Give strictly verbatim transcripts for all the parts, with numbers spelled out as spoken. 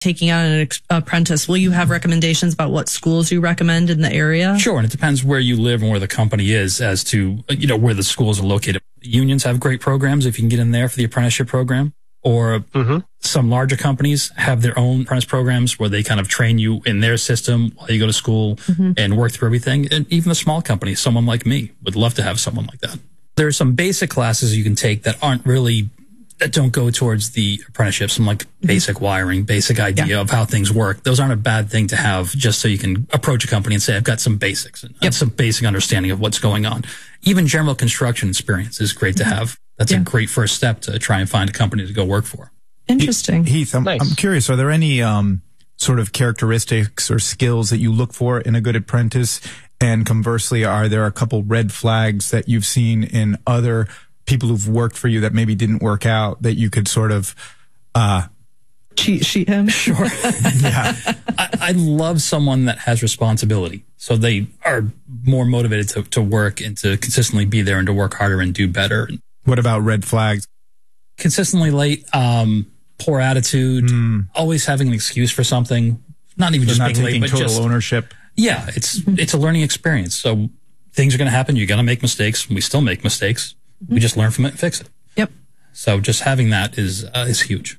taking on an ex- apprentice, will you have recommendations about what schools you recommend in the area? Sure, and it depends where you live and where the company is as to, you know, where the schools are located. Unions have great programs if you can get in there for the apprenticeship program, or mm-hmm. some larger companies have their own apprentice programs where they kind of train you in their system while you go to school mm-hmm. and work through everything. And even a small company, someone like me, would love to have someone like that. There are some basic classes you can take that aren't really that don't go towards the apprenticeship, some like basic wiring, basic idea yeah. of how things work. Those aren't a bad thing to have just so you can approach a company and say, I've got some basics and yep. some basic understanding of what's going on. Even general construction experience is great to have. That's yeah. a great first step to try and find a company to go work for. Interesting. Heath, I'm, nice. I'm curious, are there any um, sort of characteristics or skills that you look for in a good apprentice? And conversely, are there a couple red flags that you've seen in other people who've worked for you that maybe didn't work out that you could sort of uh cheat sheet him? Sure. yeah. I, I love someone that has responsibility. So they are more motivated to, to work and to consistently be there and to work harder and do better. What about red flags? Consistently late, um, poor attitude, mm. always having an excuse for something, not even so just not being taking late, but total just ownership. Yeah, it's it's a learning experience. So things are going to happen. You're going to make mistakes. We still make mistakes. We just learn from it and fix it. Yep. So just having that is uh, is huge.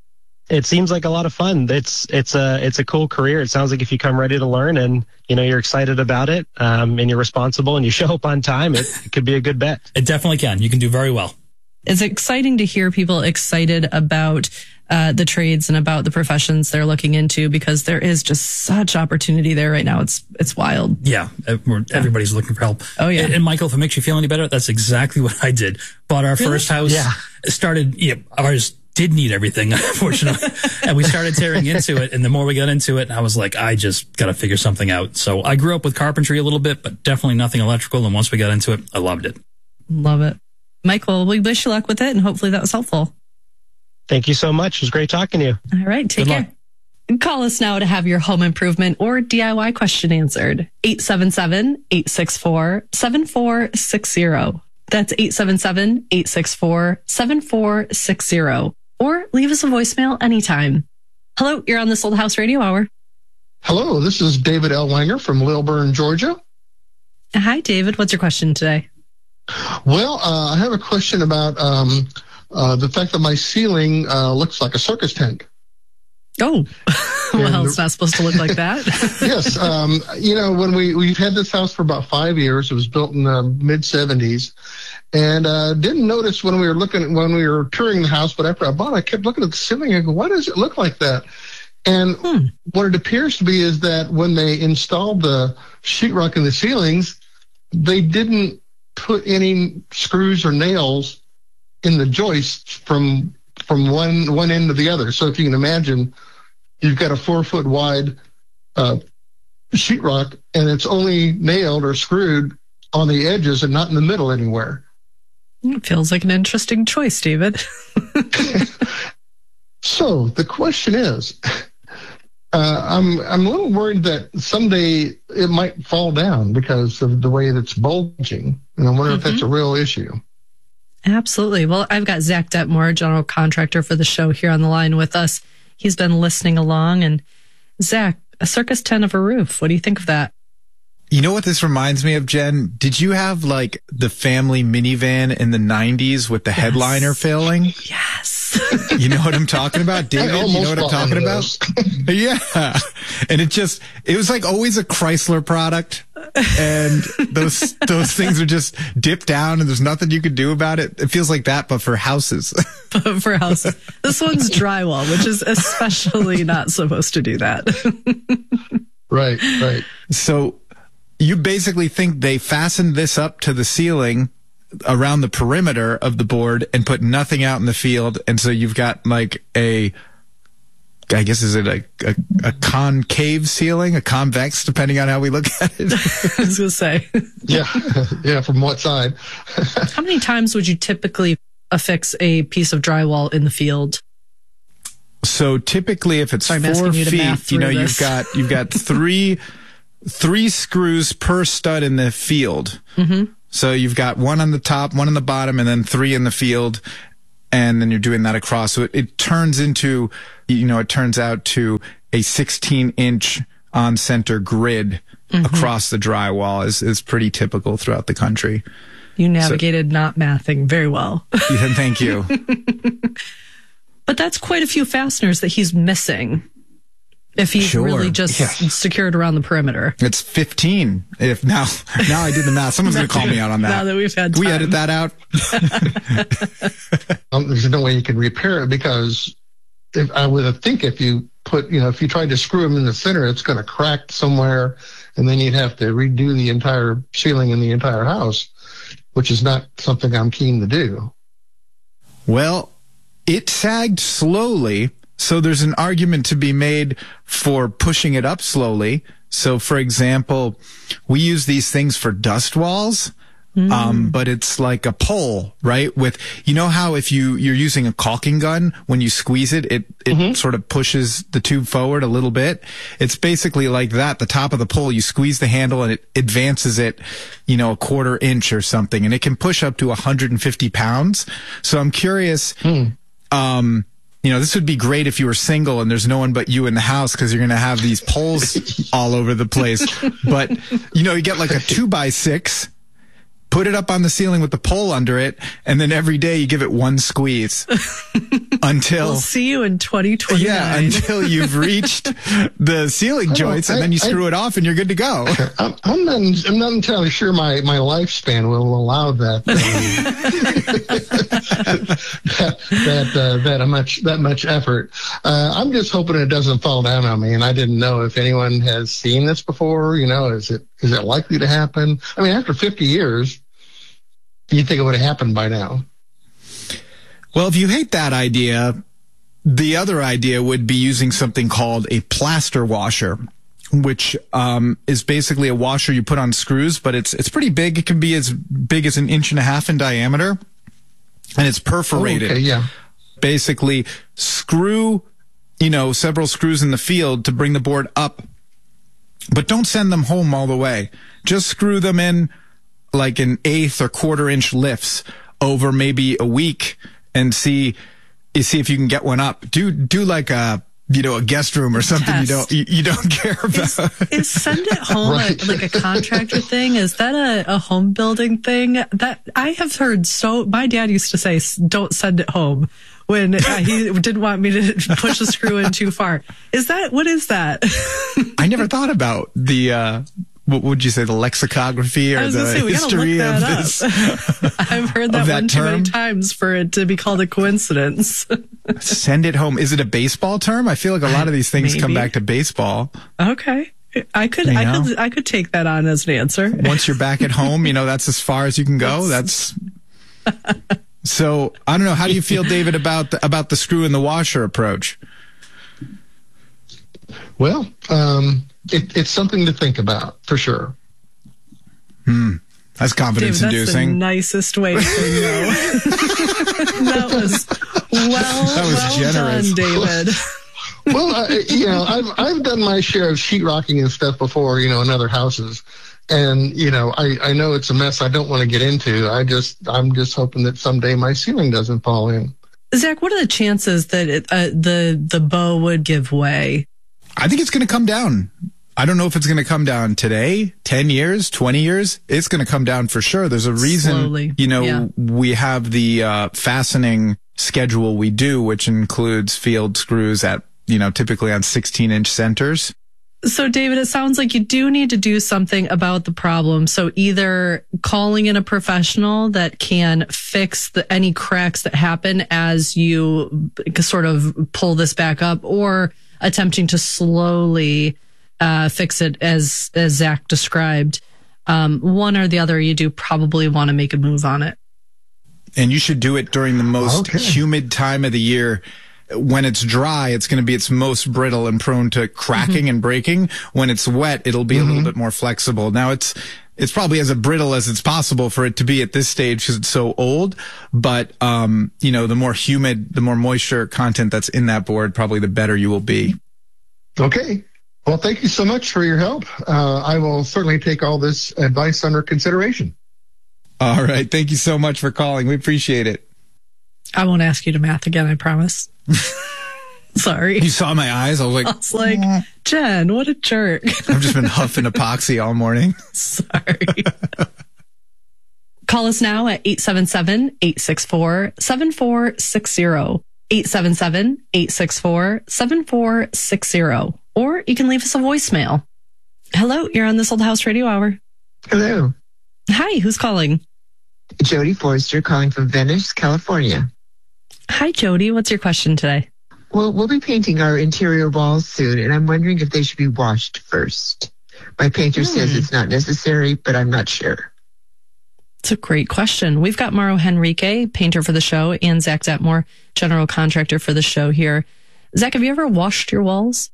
It seems like a lot of fun. It's it's a it's a cool career. It sounds like if you come ready to learn and you know you're excited about it, um, and you're responsible and you show up on time, it, it could be a good bet. It definitely can. You can do very well. It's exciting to hear people excited about uh, the trades and about the professions they're looking into, because there is just such opportunity there right now. It's it's wild. Yeah, everybody's yeah. looking for help. Oh, yeah. And, and Michael, if it makes you feel any better, that's exactly what I did. Bought our really? first house. Yeah. Started, yeah, ours did need everything, unfortunately. And we started tearing into it. And the more we got into it, I was like, I just got to figure something out. So I grew up with carpentry a little bit, but definitely nothing electrical. And once we got into it, I loved it. Love it. Michael, we wish you luck with it, and hopefully that was helpful. Thank you so much. It was great talking to you. All right. Take Good care. luck. Call us now to have your home improvement or D I Y question answered. eight seven seven, eight six four, seven four six zero. That's eight seven seven, eight six four, seven four six zero. Or leave us a voicemail anytime. Hello, you're on this Old House Radio Hour. Hello, this is David Ellwanger from Lilburn, Georgia. Hi, David. What's your question today? Well, uh, I have a question about um, uh, the fact that my ceiling uh, looks like a circus tent. Oh, well, it's not supposed to look like that. Yes. Um, you know, when we, we've had this house for about five years, it was built in the mid seventies, and uh, didn't notice when we were looking, when we were touring the house, but after I bought it, I kept looking at the ceiling and go, why does it look like that? And hmm. what it appears to be is that when they installed the sheetrock in the ceilings, they didn't put any screws or nails in the joists from from one one end to the other. So if you can imagine, you've got a four foot wide uh, sheetrock, and it's only nailed or screwed on the edges and not in the middle anywhere. It feels like an interesting choice, David. So the question is, uh, I'm I'm a little worried that someday it might fall down because of the way that it's bulging. And I wonder mm-hmm. if that's a real issue. Absolutely. Well, I've got Zach Detmore, general contractor for the show, here on the line with us. He's been listening along. And Zach, a circus tent of a roof. What do you think of that? You know what this reminds me of, Jen? Did you have like the family minivan in the nineties with the yes. headliner failing? Yes. You know what I'm talking about, David? You know what I'm talking about? Yeah. And it just, it was like always a Chrysler product. And those, those things are just dipped down and there's nothing you could do about it. It feels like that, but for houses. But for houses. This one's drywall, which is especially not supposed to do that. Right, right. So you basically think they fastened this up to the ceiling around the perimeter of the board and put nothing out in the field. And so you've got like a, I guess, is it a, a, a concave ceiling, a convex, depending on how we look at it? I was going to say. Yeah. Yeah. From what side? How many times would you typically affix a piece of drywall in the field? So typically if it's Sorry, four you feet, you know, this. you've got, you've got three, three screws per stud in the field. Mm-hmm. So you've got one on the top, one on the bottom, and then three in the field. and then you're doing that across. So it, it turns into, you know, it turns out to a sixteen inch on center grid mm-hmm. across the drywall is, is pretty typical throughout the country. You navigated so, not mathing very well. Yeah, thank you. But that's quite a few fasteners that he's missing. If he's sure. really just yeah. secured around the perimeter. It's fifteen. If now, now I did the math. Someone's going to call me out on that. Now that we've had time. Can we edit that out? um, there's no way you can repair it because if, I would think if you put, you know, if you tried to screw them in the center, it's going to crack somewhere, and then you'd have to redo the entire ceiling in the entire house, which is not something I'm keen to do. Well, it sagged slowly. So there's an argument to be made for pushing it up slowly. So, for example, we use these things for dust walls, mm. um, but it's like a pole, right? With, you know how if you, you're using a caulking gun, when you squeeze it, it, it mm-hmm. sort of pushes the tube forward a little bit. It's basically like that. The top of the pole, you squeeze the handle and it advances it, you know, a quarter inch or something, and it can push up to one hundred fifty pounds. So I'm curious, mm. um, you know, this would be great if you were single and there's no one but you in the house because you're going to have these poles all over the place. But, you know, you get like a two by six, put it up on the ceiling with the pole under it, and then every day you give it one squeeze until... We'll see you in twenty twenty-nine. Yeah, until you've reached the ceiling joints, and then you screw I, it off and you're good to go. I'm, I'm, not, I'm not entirely sure my, my lifespan will allow that. that that, uh, that much that much effort. Uh, I'm just hoping it doesn't fall down on me. And I didn't know if anyone has seen this before. You know, is it is it likely to happen? I mean, after fifty years, you'd think it would have happened by now. Well, if you hate that idea, the other idea would be using something called a plaster washer, which um, is basically a washer you put on screws, but it's it's pretty big. It can be as big as an inch and a half in diameter, and it's perforated. Oh, okay, yeah. Basically, screw, you know, several screws in the field to bring the board up, but don't send them home all the way. Just screw them in like an eighth or quarter inch lifts over maybe a week and see, you see if you can get one up. Do, do like a, you know, a guest room or something Test. you don't, you, you don't care about. Is, is send it home right. a, like a contractor thing? Is that a, a home building thing? That I have heard so, my dad used to say, don't send it home when uh, he didn't want me to push a screw in too far. Is that, what is that? I never thought about the, uh, what would you say, the lexicography or the say, history of this? I've heard that, that one too many times for it to be called a coincidence. Send it home. Is it a baseball term? I feel like a lot of these things Maybe. come back to baseball. Okay. I could, you I know? could, I could take that on as an answer. Once you're back at home, you know, that's as far as you can go. That's, so I don't know. How do you feel, David, about the, about the screw in the washer approach? Well, um, It, it's something to think about, for sure. Hmm. That's confidence-inducing. That's the nicest way to say no. That was well, that was well generous. done, David. Well, uh, you know, I've I've done my share of sheetrocking and stuff before, you know, in other houses, and you know, I I know it's a mess I don't want to get into. I just I'm just hoping that someday my ceiling doesn't fall in. Zach, what are the chances that it, uh, the the bow would give way? I think it's going to come down. I don't know if it's going to come down today, ten years, twenty years. It's going to come down for sure. There's a reason, Slowly. you know, yeah. we have the uh, fastening schedule we do, which includes field screws at, you know, typically on sixteen inch centers. So, David, it sounds like you do need to do something about the problem. So either calling in a professional that can fix the, any cracks that happen as you sort of pull this back up, or attempting to slowly uh, fix it as, as Zach described. Um, one or the other, you do probably want to make a move on it. And you should do it during the most okay. humid time of the year. When it's dry, it's going to be its most brittle and prone to cracking mm-hmm. and breaking. When it's wet, it'll be mm-hmm. a little bit more flexible. Now, it's it's probably as brittle as it's possible for it to be at this stage because it's so old. But, um, you know, the more humid, the more moisture content that's in that board, probably the better you will be. Okay. Well, thank you so much for your help. Uh, I will certainly take all this advice under consideration. All right. Thank you so much for calling. We appreciate it. I won't ask you to math again, I promise. Sorry. You saw my eyes? I was like, I was like, mm. Jen, what a jerk. I've just been huffing epoxy all morning. Sorry. Call us now at eight seven seven, eight six four, seven four six zero. eight seven seven, eight six four, seven four six zero. Or you can leave us a voicemail. Hello, you're on This Old House Radio Hour. Hello. Hi, who's calling? Jody Forrester calling from Venice, California. Hi, Jody. What's your question today? Well, we'll be painting our interior walls soon, and I'm wondering if they should be washed first. My painter hmm. says it's not necessary, but I'm not sure. It's a great question. We've got Mauro Henrique, painter for the show, and Zach Detmore, general contractor for the show here. Zach, have you ever washed your walls?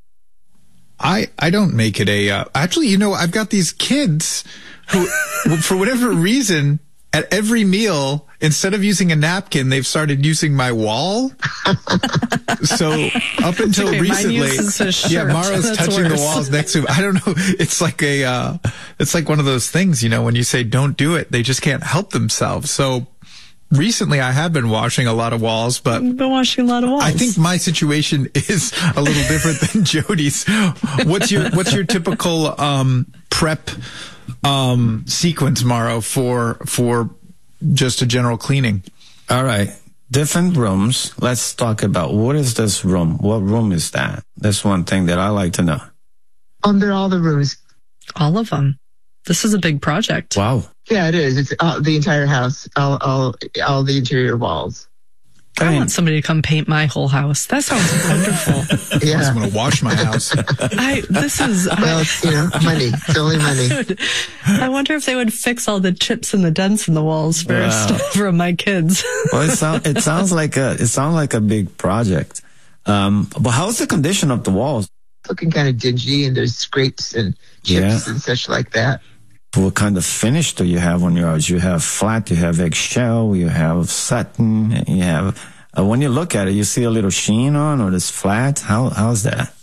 I, I don't make it a... Uh, actually, you know, I've got these kids who, for whatever reason, at every meal, instead of using a napkin, they've started using my wall. So up until okay, recently, yeah, Mauro's That's touching worse. the walls next to him. I don't know. It's like a, uh, it's like one of those things, you know, when you say don't do it, they just can't help themselves. So recently I have been washing a lot of walls, but You've been washing a lot of walls. I think my situation is a little different than Jody's. What's your, what's your typical, um, prep, um, sequence, Mauro, for, for just a general cleaning? All right. Different rooms. Let's talk about what is this room? What room is that? That's one thing that I like to know. Under all the rooms. All of them. This is a big project. Wow. Yeah, it is. It's uh, the entire house, all, all, all the interior walls. I, I want somebody to come paint my whole house. That sounds wonderful. Yeah. I'm going to wash my house. I, this is... Well, it's, you know, money. It's only money. Dude, I wonder if they would fix all the chips and the dents in the walls first wow. from my kids. Well, it, sound, it sounds like a, it sounds like a big project. Um, but how's the condition of the walls? Looking kind of dingy, and there's scrapes and chips yeah. and such like that. What kind of finish do you have on yours? You have flat, you have eggshell, you have satin, you have, uh, when you look at it, you see a little sheen on, or it's flat. How, how's that?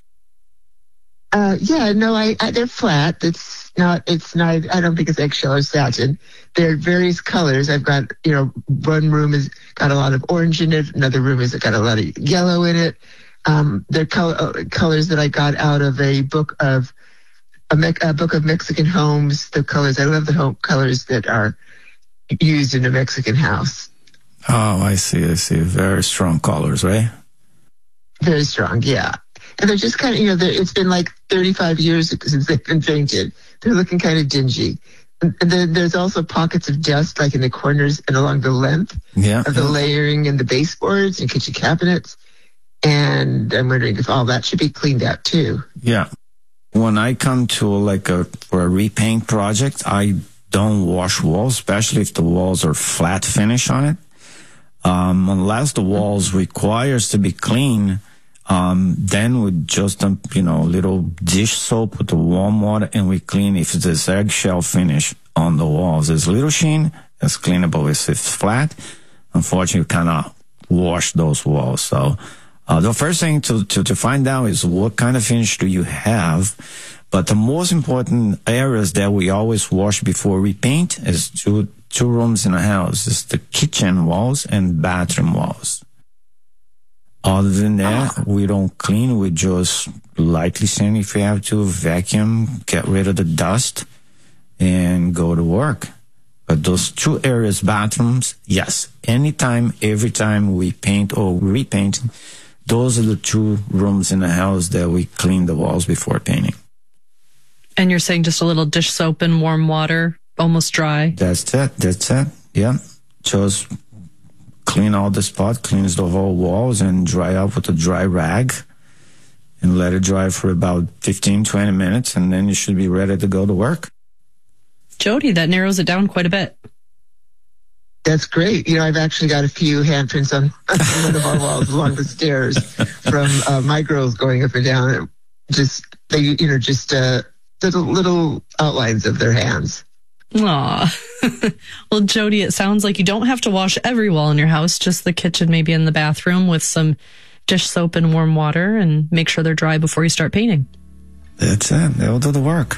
Uh, yeah, no, I, I, they're flat. It's not, it's not, I don't think it's eggshell or satin. They're various colors. I've got, you know, one room has got a lot of orange in it. Another room has got a lot of yellow in it. Um, they're color, uh, colors that I got out of a book of, A, Me- a book of Mexican homes, the colors. I love the home colors that are used in a Mexican house. Oh, I see. I see. Very strong colors, right? Very strong, yeah. And they're just kind of, you know, it's been like thirty-five years since they've been painted. They're looking kind of dingy. And, and then there's also pockets of dust, like in the corners and along the length yeah. of the layering and the baseboards and kitchen cabinets. And I'm wondering if all that should be cleaned out too. Yeah. When I come to like a, for a repaint project, I don't wash walls, especially if the walls are flat finish on it. Um, unless the walls requires to be clean, um, then we just dump, you know, little dish soap with the warm water and we clean if there's eggshell finish on the walls. There's a little sheen, it's cleanable. If it's flat, unfortunately, you cannot wash those walls. So, Uh, the first thing to, to, to find out is what kind of finish do you have. But the most important areas that we always wash before we paint is two, two rooms in a house. It's the kitchen walls and bathroom walls. Other than that, we don't clean. We just lightly sand if you have to, vacuum, get rid of the dust, and go to work. But those two areas, bathrooms, yes, anytime, every time we paint or repaint, those are the two rooms in the house that we clean the walls before painting. And you're saying just a little dish soap and warm water, almost dry? That's it. That's it. Yeah. Just clean all the spot, cleans the whole walls, and dry up with a dry rag and let it dry for about fifteen, twenty minutes, and then you should be ready to go to work. Jody, that narrows it down quite a bit. That's great. You know, I've actually got a few handprints on one of our walls along the stairs from uh, my girls going up and down. Just, they, you know, just uh, little, little outlines of their hands. Aw. Well, Jody, it sounds like you don't have to wash every wall in your house, just the kitchen, maybe in the bathroom with some dish soap and warm water, and make sure they're dry before you start painting. That's it. They'll do the work.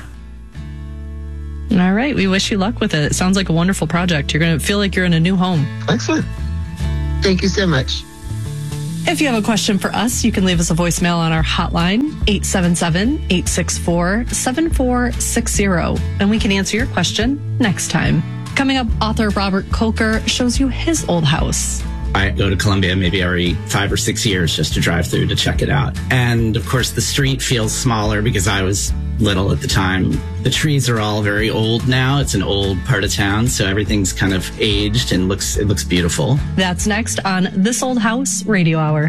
All right. We wish you luck with it. It sounds like a wonderful project. You're going to feel like you're in a new home. Excellent. Thank you so much. If you have a question for us, you can leave us a voicemail on our hotline, eight seven seven, eight six four, seven four six zero, and we can answer your question next time. Coming up, author Robert Kolker shows you his old house. I go to Columbia maybe every five or six years just to drive through to check it out. And of course, the street feels smaller because I was little at the time. The trees are all very old now. It's an old part of town, so everything's kind of aged and looks it looks beautiful. That's next on This Old House Radio Hour.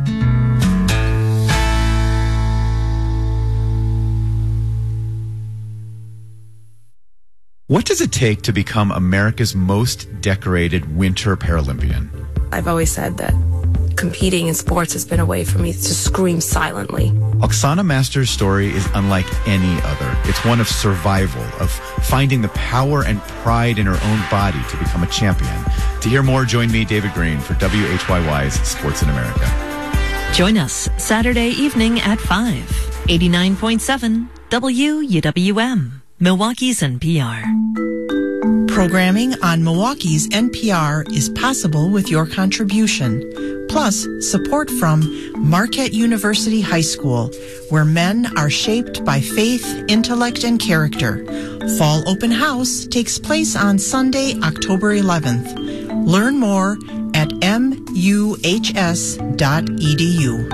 What does it take to become America's most decorated winter Paralympian? I've always said that competing in sports has been a way for me to scream silently. Oksana Master's story is unlike any other. It's one of survival, of finding the power and pride in her own body to become a champion. To hear more, join me, David Green, for W H Y Y's Sports in America. Join us Saturday evening at five, eighty-nine point seven W U W M, Milwaukee's N P R. Programming on Milwaukee's N P R is possible with your contribution, plus support from Marquette University High School, where men are shaped by faith, intellect, and character. Fall Open House takes place on Sunday, October eleventh. Learn more at m u h s dot e d u.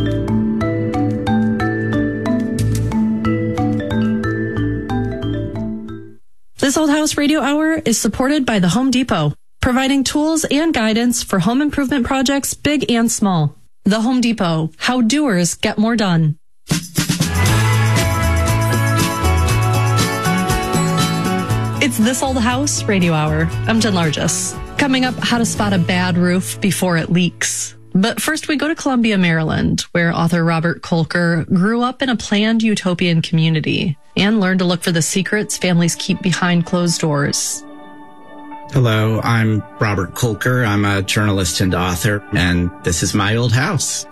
This Old House Radio Hour is supported by the Home Depot, providing tools and guidance for home improvement projects big and small. The Home Depot, how doers get more done. It's This Old House Radio Hour. I'm Jen Largis. Coming up, how to spot a bad roof before it leaks. But first, we go to Columbia, Maryland, where author Robert Kolker grew up in a planned utopian community and learned to look for the secrets families keep behind closed doors. Hello, I'm Robert Kolker. I'm a journalist and author, and this is my old house.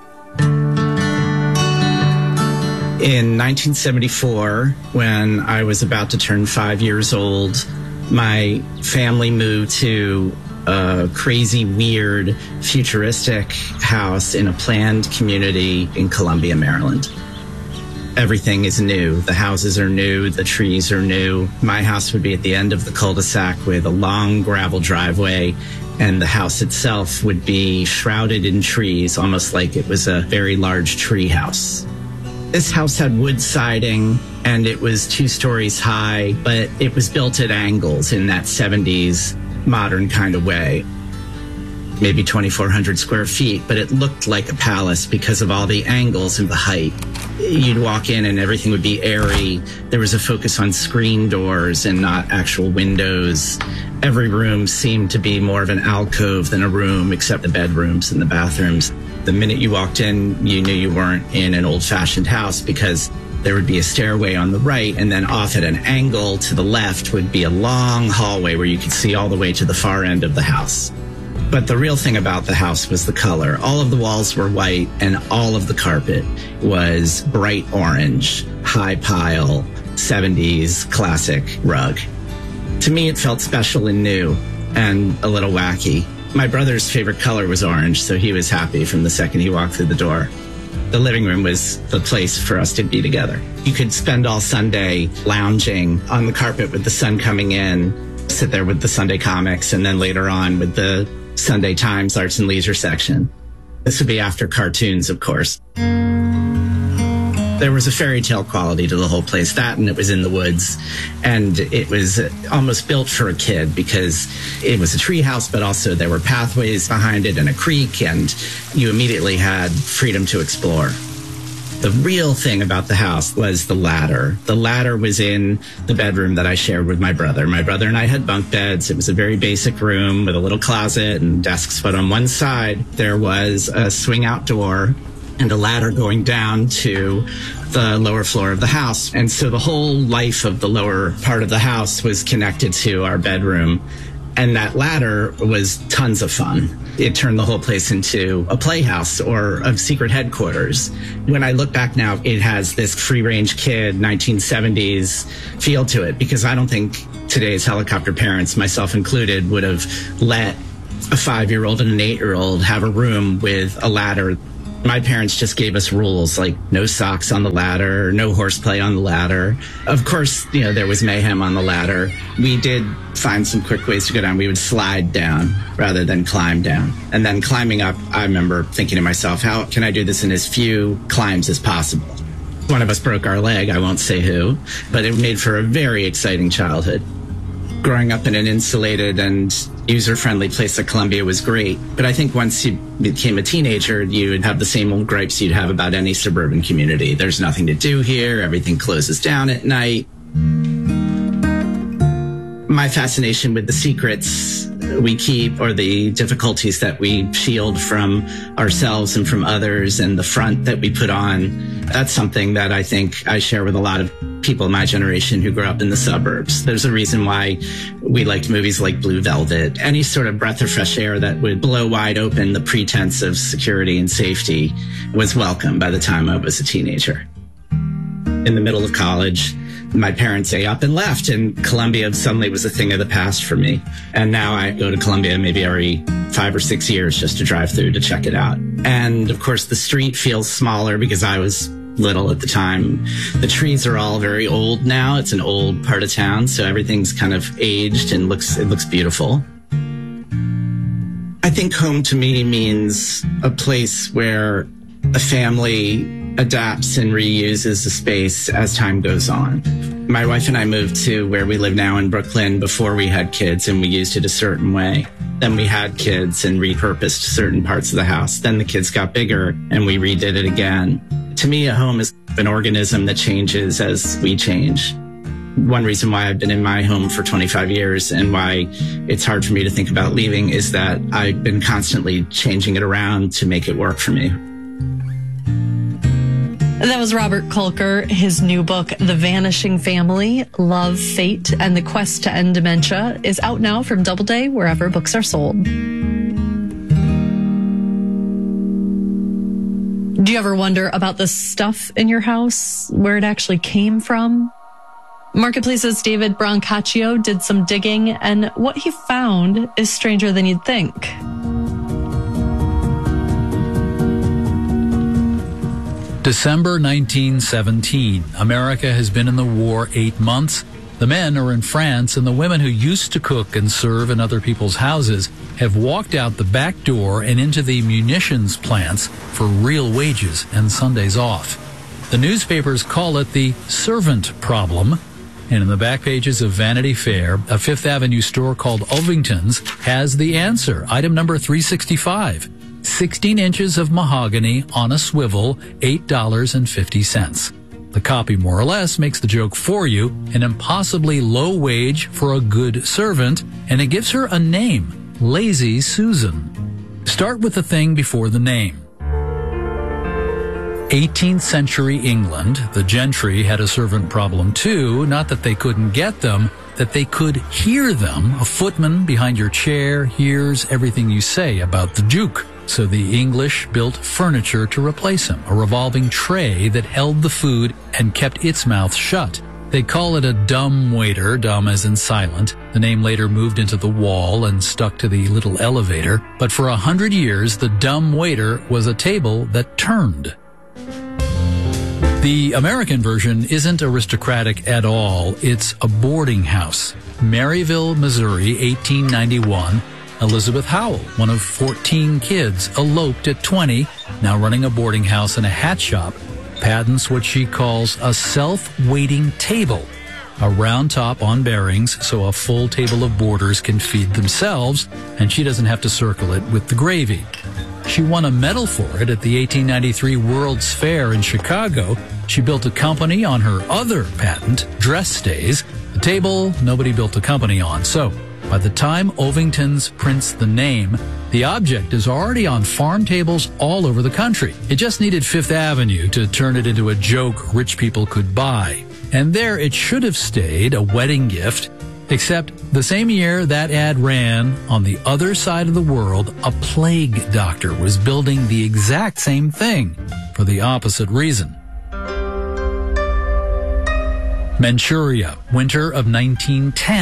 In nineteen seventy-four, when I was about to turn five years old, my family moved to a crazy, weird, futuristic house in a planned community in Columbia, Maryland. Everything is new. The houses are new. The trees are new. My house would be at the end of the cul-de-sac with a long gravel driveway, and the house itself would be shrouded in trees, almost like it was a very large tree house. This house had wood siding, and it was two stories high, but it was built at angles in that seventies modern kind of way. Maybe twenty-four hundred square feet, but it looked like a palace because of all the angles and the height. You'd walk in and everything would be airy. There was a focus on screen doors and not actual windows. Every room seemed to be more of an alcove than a room, except the bedrooms and the bathrooms. The minute you walked in, you knew you weren't in an old-fashioned house because there would be a stairway on the right, and then off at an angle to the left would be a long hallway where you could see all the way to the far end of the house. But the real thing about the house was the color. All of the walls were white, and all of the carpet was bright orange, high pile, seventies classic rug. To me, it felt special and new and a little wacky. My brother's favorite color was orange, so he was happy from the second he walked through the door. The living room was the place for us to be together. You could spend all Sunday lounging on the carpet with the sun coming in, sit there with the Sunday comics, and then later on with the Sunday Times Arts and Leisure section. This would be after cartoons, of course. There was a fairy tale quality to the whole place, that and it was in the woods. And it was almost built for a kid because it was a tree house, but also there were pathways behind it and a creek, and you immediately had freedom to explore. The real thing about the house was the ladder. The ladder was in the bedroom that I shared with my brother. My brother and I had bunk beds. It was a very basic room with a little closet and desks, but on one side there was a swing out door and a ladder going down to the lower floor of the house. And so the whole life of the lower part of the house was connected to our bedroom. And that ladder was tons of fun. It turned the whole place into a playhouse or a secret headquarters. When I look back now, it has this free-range kid, nineteen seventies feel to it, because I don't think today's helicopter parents, myself included, would have let a five-year-old and an eight-year-old have a room with a ladder. My parents just gave us rules like no socks on the ladder, no horseplay on the ladder. Of course, you know, there was mayhem on the ladder. We did find some quick ways to go down. We would slide down rather than climb down. And then climbing up, I remember thinking to myself, how can I do this in as few climbs as possible? One of us broke our leg, I won't say who, but it made for a very exciting childhood. Growing up in an insulated and user-friendly place like Columbia was great. But I think once you became a teenager, you would have the same old gripes you'd have about any suburban community. There's nothing to do here. Everything closes down at night. My fascination with the secrets we keep or the difficulties that we shield from ourselves and from others and the front that we put on, that's something that I think I share with a lot of people in my generation who grew up in the suburbs. There's a reason why we liked movies like Blue Velvet. Any sort of breath of fresh air that would blow wide open the pretense of security and safety was welcome by the time I was a teenager. In the middle of college, my parents say up and left, and Columbia suddenly was a thing of the past for me. And now I go to Columbia maybe every five or six years just to drive through to check it out. And of course, the street feels smaller because I was little at the time. The trees are all very old now. It's an old part of town, so everything's kind of aged and looks it looks beautiful. I think home to me means a place where a family adapts and reuses the space as time goes on. My wife and I moved to where we live now in Brooklyn before we had kids, and we used it a certain way. Then we had kids and repurposed certain parts of the house. Then the kids got bigger and we redid it again. To me, a home is an organism that changes as we change. One reason why I've been in my home for twenty-five years and why it's hard for me to think about leaving is that I've been constantly changing it around to make it work for me. That was Robert Kolker. His new book, The Vanishing Family, Love, Fate, and the Quest to End Dementia is out now from Doubleday, wherever books are sold. Do you ever wonder about the stuff in your house, where it actually came from? Marketplace's David Brancaccio did some digging, and what he found is stranger than you'd think. December nineteen seventeen. America has been in the war eight months. The men are in France, and the women who used to cook and serve in other people's houses have walked out the back door and into the munitions plants for real wages and Sundays off. The newspapers call it the servant problem. And in the back pages of Vanity Fair, a Fifth Avenue store called Ovington's has the answer. Item number three sixty-five. sixteen inches of mahogany on a swivel, eight dollars and fifty cents. The copy more or less makes the joke for you, an impossibly low wage for a good servant, and it gives her a name, Lazy Susan. Start with the thing before the name. eighteenth century England, the gentry had a servant problem too, not that they couldn't get them, that they could hear them. A footman behind your chair hears everything you say about the Duke. So the English built furniture to replace him, a revolving tray that held the food and kept its mouth shut. They call it a dumb waiter, dumb as in silent. The name later moved into the wall and stuck to the little elevator. But for a hundred years, the dumb waiter was a table that turned. The American version isn't aristocratic at all. It's a boarding house. Maryville, Missouri, eighteen ninety-one. Elizabeth Howell, one of fourteen kids, eloped at twenty, now running a boarding house and a hat shop, patents what she calls a self-waiting table, a round top on bearings so a full table of boarders can feed themselves, and she doesn't have to circle it with the gravy. She won a medal for it at the eighteen ninety-three World's Fair in Chicago. She built a company on her other patent, Dress Stays. The table nobody built a company on, so by the time Ovington's prints the name, the object is already on farm tables all over the country. It just needed Fifth Avenue to turn it into a joke rich people could buy. And there it should have stayed, a wedding gift, except the same year that ad ran, on the other side of the world, a plague doctor was building the exact same thing for the opposite reason. Manchuria, winter of nineteen ten.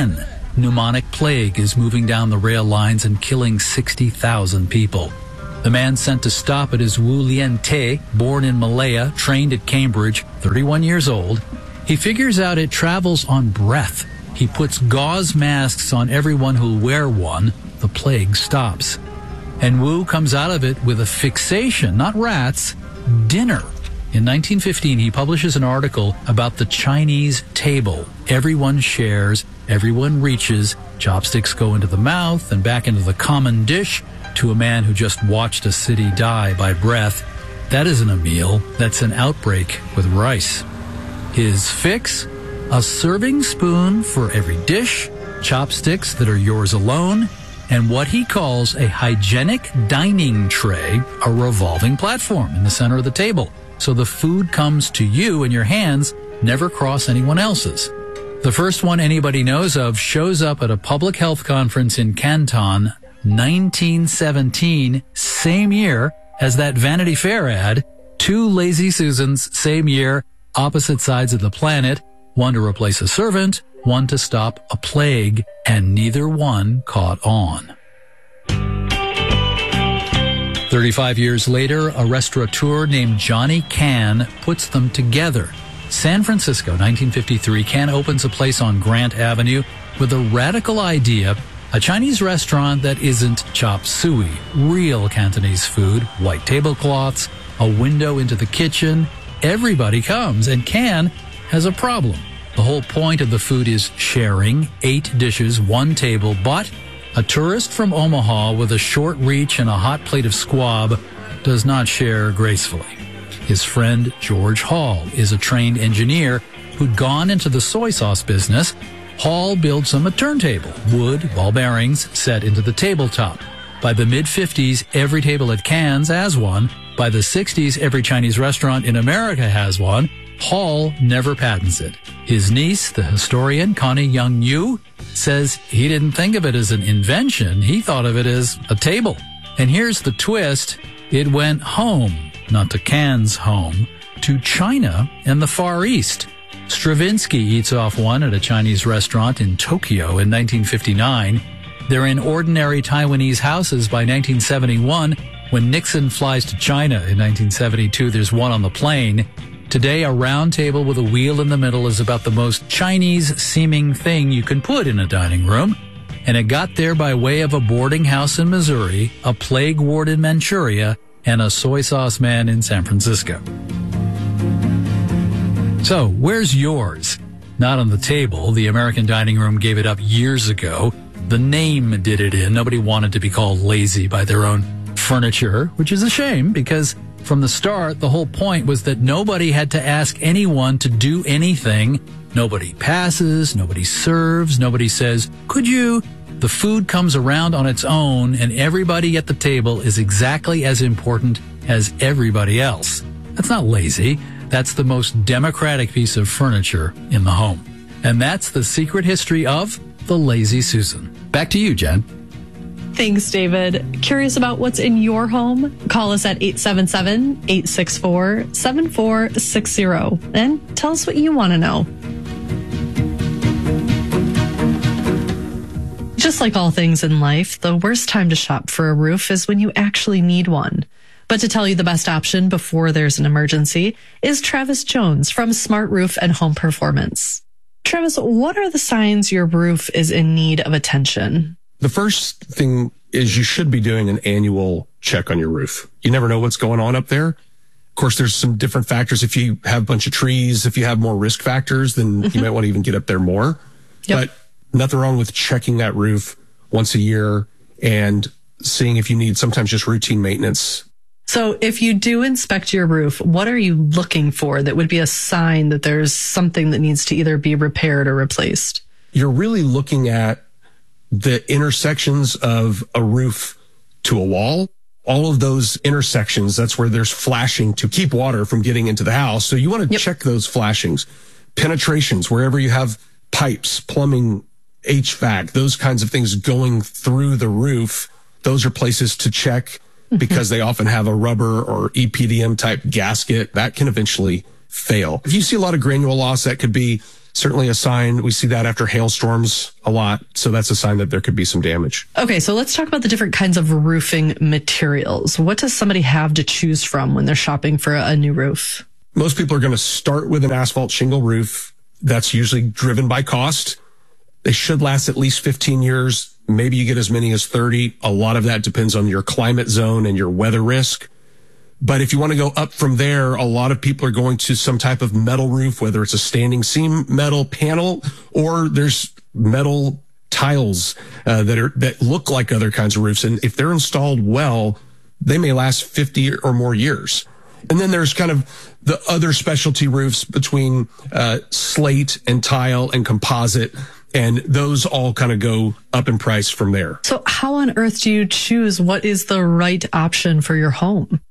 pneumonic plague is moving down the rail lines and killing sixty thousand people. The man sent to stop it is Wu Lien-te, born in Malaya, trained at Cambridge, thirty-one years old. He figures out it travels on breath. He puts gauze masks on everyone who'll wear one. The plague stops. And Wu comes out of it with a fixation, not rats, dinner. In nineteen fifteen, he publishes an article about the Chinese table. Everyone shares, everyone reaches, chopsticks go into the mouth and back into the common dish to a man who just watched a city die by breath. That isn't a meal, that's an outbreak with rice. His fix? A serving spoon for every dish, chopsticks that are yours alone, and what he calls a hygienic dining tray, a revolving platform in the center of the table. So the food comes to you and your hands never cross anyone else's. The first one anybody knows of shows up at a public health conference in Canton, nineteen seventeen, same year as that Vanity Fair ad. Two Lazy Susans, same year, opposite sides of the planet, one to replace a servant, one to stop a plague, and neither one caught on. thirty-five years later, a restaurateur named Johnny Can puts them together. San Francisco, nineteen fifty-three, Can opens a place on Grant Avenue with a radical idea, a Chinese restaurant that isn't chop suey, real Cantonese food, white tablecloths, a window into the kitchen. Everybody comes, and Can has a problem. The whole point of the food is sharing, eight dishes, one table, but a tourist from Omaha with a short reach and a hot plate of squab does not share gracefully. His friend George Hall is a trained engineer who'd gone into the soy sauce business. Hall builds him a turntable, wood, ball bearings set into the tabletop. By the mid-fifties, every table at Cannes has one. By the sixties, every Chinese restaurant in America has one. Hall never patents it. His niece, the historian Connie Young Yu, says he didn't think of it as an invention. He thought of it as a table. And here's the twist. It went home, not to Cannes' home, to China and the Far East. Stravinsky eats off one at a Chinese restaurant in Tokyo in nineteen fifty-nine. They're in ordinary Taiwanese houses by nineteen seventy-one. When Nixon flies to China in nineteen seventy-two, there's one on the plane. Today, a round table with a wheel in the middle is about the most Chinese-seeming thing you can put in a dining room. And it got there by way of a boarding house in Missouri, a plague ward in Manchuria, and a soy sauce man in San Francisco. So, where's yours? Not on the table. The American dining room gave it up years ago. The name did it in. Nobody wanted to be called lazy by their own furniture, which is a shame because from the start, the whole point was that nobody had to ask anyone to do anything. Nobody passes, nobody serves, nobody says, could you? The food comes around on its own, and everybody at the table is exactly as important as everybody else. That's not lazy. That's the most democratic piece of furniture in the home. And that's the secret history of the Lazy Susan. Back to you, Jen. Thanks, David. Curious about what's in your home? Call us at eight seven seven, eight six four, seven four six zero and tell us what you want to know. Just like all things in life, the worst time to shop for a roof is when you actually need one. But to tell you the best option before there's an emergency is Travis Jones from Smart Roof and Home Performance. Travis, what are the signs your roof is in need of attention? The first thing is you should be doing an annual check on your roof. You never know what's going on up there. Of course, there's some different factors. If you have a bunch of trees, if you have more risk factors, then mm-hmm. you might want to even get up there more. Yep. But nothing wrong with checking that roof once a year and seeing if you need sometimes just routine maintenance. So if you do inspect your roof, what are you looking for that would be a sign that there's something that needs to either be repaired or replaced? You're really looking at the intersections of a roof to a wall. All of those intersections, that's where there's flashing to keep water from getting into the house. So you want to yep. check those flashings. Penetrations, wherever you have pipes, plumbing, H V A C, those kinds of things going through the roof. Those are places to check because they often have a rubber or E P D M type gasket that can eventually fail. If you see a lot of granule loss, that could be certainly a sign. We see that after hailstorms a lot. So that's a sign that there could be some damage. Okay, so let's talk about the different kinds of roofing materials. What does somebody have to choose from when they're shopping for a new roof? Most people are going to start with an asphalt shingle roof. That's usually driven by cost. They should last at least fifteen years. Maybe you get as many as thirty. A lot of that depends on your climate zone and your weather risk. But if you want to go up from there, a lot of people are going to some type of metal roof, whether it's a standing seam metal panel or there's metal tiles uh, that are that look like other kinds of roofs. And if they're installed well, they may last fifty or more years. And then there's kind of the other specialty roofs between uh, slate and tile and composite. And those all kind of go up in price from there. So how on earth do you choose what is the right option for your home?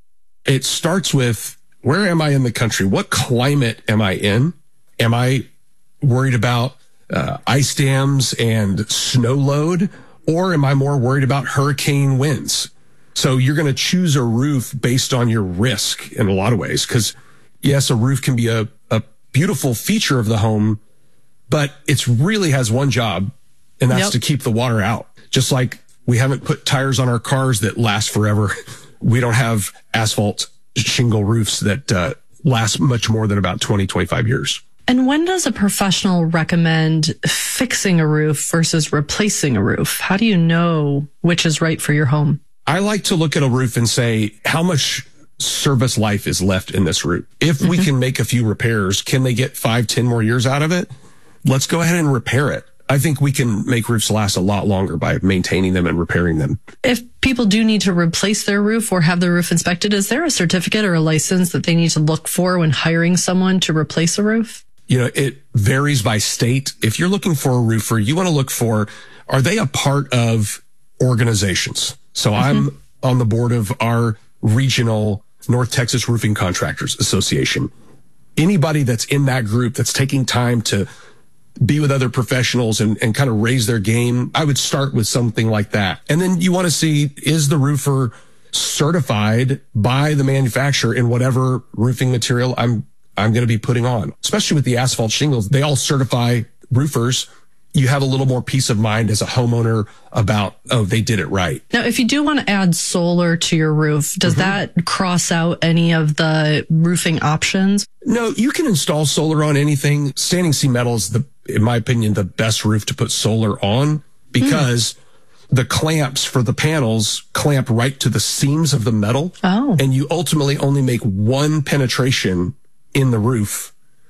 It starts with, where am I in the country? What climate am I in? Am I worried about uh, ice dams and snow load? Or am I more worried about hurricane winds? So you're going to choose a roof based on your risk in a lot of ways. Because yes, a roof can be a, a beautiful feature of the home, but it really has one job, and that's yep. to keep the water out. Just like we haven't put tires on our cars that last forever. We don't have asphalt shingle roofs that uh, last much more than about twenty, twenty-five years. And when does a professional recommend fixing a roof versus replacing a roof? How do you know which is right for your home? I like to look at a roof and say, how much service life is left in this roof? If mm-hmm. we can make a few repairs, can they get five, ten more years out of it? Let's go ahead and repair it. I think we can make roofs last a lot longer by maintaining them and repairing them. If people do need to replace their roof or have the roof inspected, is there a certificate or a license that they need to look for when hiring someone to replace a roof? You know, it varies by state. If you're looking for a roofer, you want to look for, are they a part of organizations? So mm-hmm. I'm on the board of our regional North Texas Roofing Contractors Association. Anybody that's in that group that's taking time to be with other professionals and, and kind of raise their game, I would start with something like that. And then you want to see, is the roofer certified by the manufacturer in whatever roofing material I'm, I'm going to be putting on? Especially with the asphalt shingles, they all certify roofers. You have a little more peace of mind as a homeowner about, oh, they did it right. Now, if you do want to add solar to your roof, does mm-hmm. that cross out any of the roofing options? No, you can install solar on anything. Standing seam metal is, the, in my opinion, the best roof to put solar on because mm. the clamps for the panels clamp right to the seams of the metal. Oh. And you ultimately only make one penetration in the roof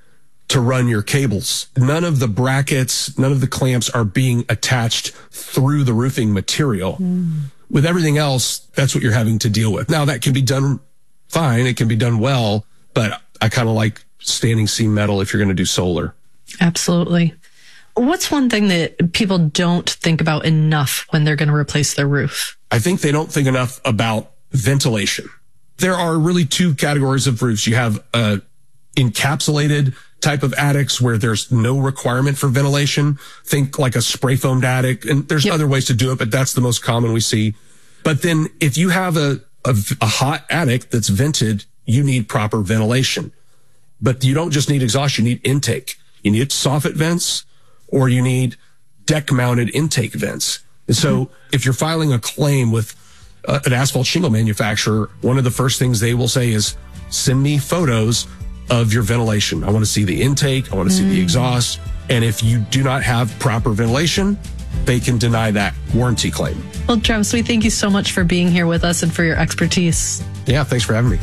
to run your cables. None of the brackets, none of the clamps are being attached through the roofing material. Mm. With everything else, that's what you're having to deal with. Now, that can be done fine. It can be done well, but I kind of like standing seam metal if you're going to do solar. Absolutely. What's one thing that people don't think about enough when they're going to replace their roof? I think they don't think enough about ventilation. There are really two categories of roofs. You have a encapsulated type of attics where there's no requirement for ventilation. Think like a spray foamed attic. And there's yep. other ways to do it, but that's the most common we see. But then if you have a, a, a hot attic that's vented, you need proper ventilation. But you don't just need exhaust, you need intake. You need soffit vents or you need deck mounted intake vents. And so mm-hmm. if you're filing a claim with uh, an asphalt shingle manufacturer, one of the first things they will say is, send me photos of your ventilation. I want to see the intake. I want to mm. see the exhaust. And if you do not have proper ventilation, they can deny that warranty claim. Well, Travis, we thank you so much for being here with us and for your expertise. Yeah, thanks for having me.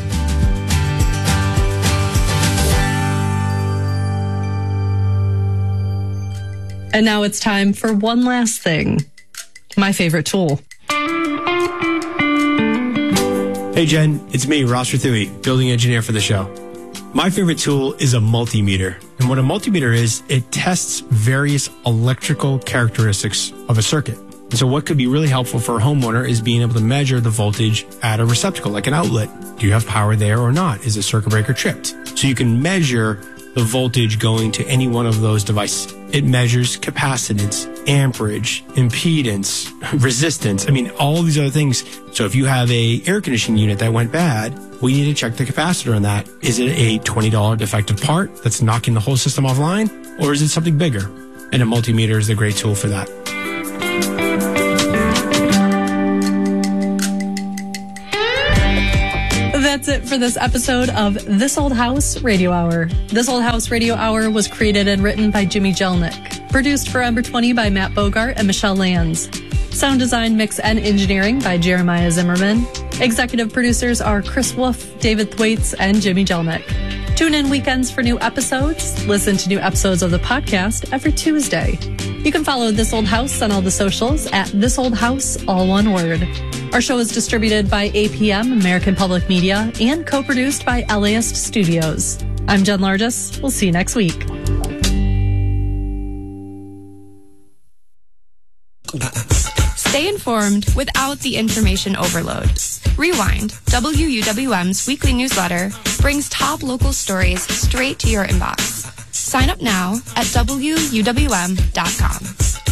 And now it's time for one last thing. My favorite tool. Hey, Jen, it's me, Ross Ruthui, building engineer for the show. My favorite tool is a multimeter. And what a multimeter is, it tests various electrical characteristics of a circuit. And so what could be really helpful for a homeowner is being able to measure the voltage at a receptacle, like an outlet. Do you have power there or not? Is the circuit breaker tripped? So you can measure the voltage going to any one of those devices. It measures capacitance, amperage, impedance, resistance. I mean, all these other things. So if you have a air conditioning unit that went bad, we need to check the capacitor on that. Is it a twenty dollars defective part that's knocking the whole system offline, or is it something bigger? And a multimeter is a great tool for that. That's it for this episode of This Old House Radio Hour. This Old House Radio Hour was created and written by Jimmy Jelnick. Produced for Ember twenty by Matt Bogart and Michelle Lands. Sound design, mix, and engineering by Jeremiah Zimmerman. Executive producers are Chris Wolf, David Thwaites, and Jimmy Jelnick. Tune in weekends for new episodes. Listen to new episodes of the podcast every Tuesday. You can follow This Old House on all the socials at This Old House, all one word. Our show is distributed by A P M, American Public Media, and co-produced by LAist Studios. I'm Jen Largis. We'll see you next week. Stay informed without the information overload. Rewind, W U W M's weekly newsletter, brings top local stories straight to your inbox. Sign up now at W U W M dot com.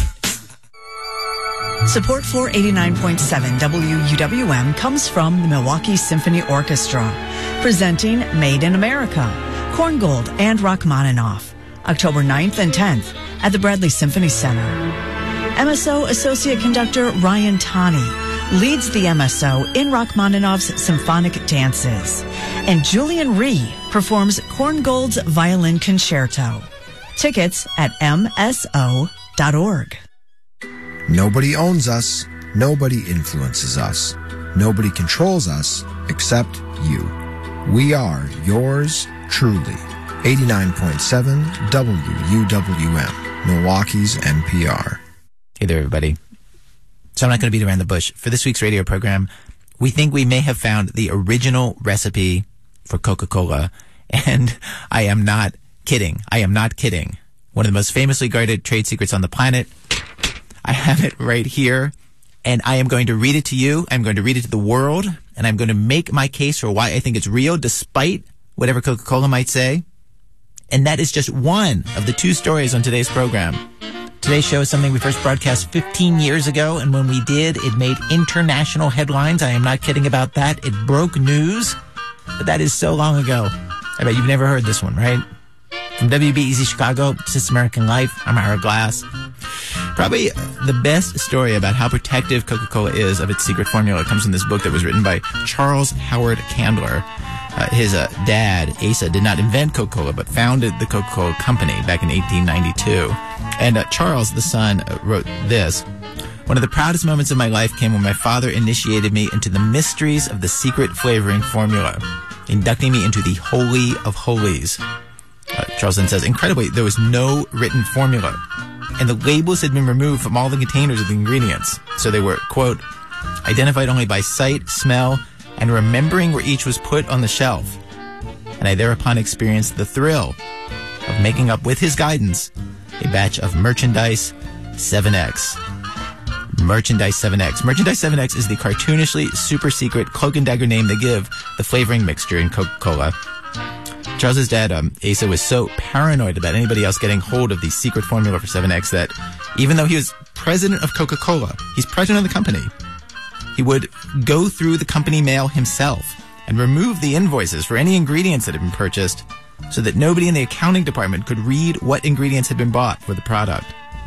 Support for eighty-nine point seven W U W M comes from the Milwaukee Symphony Orchestra, presenting Made in America, Korngold and Rachmaninoff, October ninth and tenth at the Bradley Symphony Center. M S O Associate Conductor Ryan Taney leads the M S O in Rachmaninoff's symphonic dances, and Julian Rhee performs Korngold's Violin Concerto. Tickets at M S O dot org. Nobody owns us. Nobody influences us. Nobody controls us except you. We are yours truly. eighty-nine point seven W U W M, Milwaukee's N P R. Hey there, everybody. So I'm not going to beat around the bush. For this week's radio program, we think we may have found the original recipe for Coca-Cola. And I am not kidding. I am not kidding. One of the most famously guarded trade secrets on the planet. I have it right here, and I am going to read it to you. I'm going to read it to the world, and I'm going to make my case for why I think it's real, despite whatever Coca-Cola might say. And that is just one of the two stories on today's program. Today's show is something we first broadcast fifteen years ago, and when we did, it made international headlines. I am not kidding about that. It broke news, but that is so long ago. I bet you've never heard this one, right? From W B E Z Chicago, This American Life, I'm Ira Glass. Probably the best story about how protective Coca-Cola is of its secret formula comes from this book that was written by Charles Howard Candler. Uh, his uh, dad, Asa, did not invent Coca-Cola, but founded the Coca-Cola Company back in eighteen ninety-two. And uh, Charles, the son, uh, wrote this. One of the proudest moments of my life came when my father initiated me into the mysteries of the secret flavoring formula, inducting me into the Holy of Holies. Uh, Charles then says, incredibly, there was no written formula, and the labels had been removed from all the containers of the ingredients. So they were, quote, identified only by sight, smell, and remembering where each was put on the shelf. And I thereupon experienced the thrill of making up, with his guidance, a batch of Merchandise seven X. Merchandise seven X. Merchandise seven X is the cartoonishly super secret cloak and dagger name they give the flavoring mixture in Coca-Cola. Charles's dad, um, Asa, was so paranoid about anybody else getting hold of the secret formula for seven X that even though he was president of Coca-Cola, he's president of the company, he would go through the company mail himself and remove the invoices for any ingredients that had been purchased so that nobody in the accounting department could read what ingredients had been bought for the product.